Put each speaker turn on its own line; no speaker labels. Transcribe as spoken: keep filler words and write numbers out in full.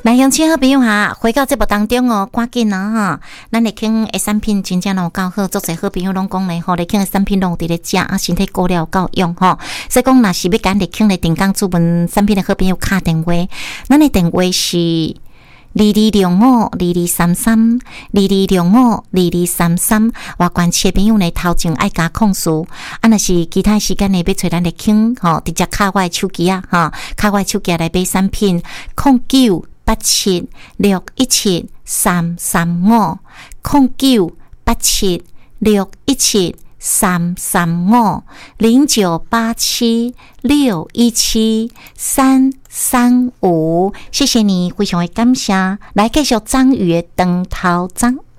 来，乡亲好朋友哈，回到节目当中哦，赶紧啊哈！咱嚟傾嘅產品真正攏有夠好，足儕好朋友攏講咧吼，嚟傾嘅產品攏有佇咧食啊，身體顧了夠用吼。所以講，若是要揀嚟傾嚟定崗主文產品嘅好朋友敲電話，咱嘅電話是二二六五二二三三二二六五二二三三。外關切朋友呢頭前愛加控訴，啊，若是其他時間呢要找咱嚟傾吼，直接敲我嘅手機啊，哈，敲我嘅手機來買產品，空九。八七六一七三三五空九八七六一七三三五零九八七六一七三三五，謝謝你，非常的感謝，來繼續張宇的長頭章。